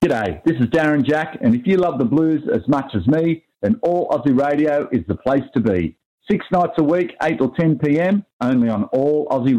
G'day, this is Darren Jack, and if you love the blues as much as me, then All Aussie Radio is the place to be. 6 nights a week, 8 till 10 p.m, only on All Aussie